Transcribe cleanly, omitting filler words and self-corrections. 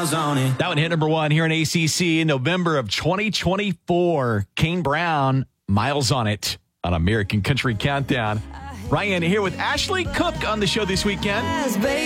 miles on it. That one hit number one here in ACC in November of 2024. Kane Brown, Miles on It on American Country Countdown. Ryan here with Ashley Cook on the show this weekend.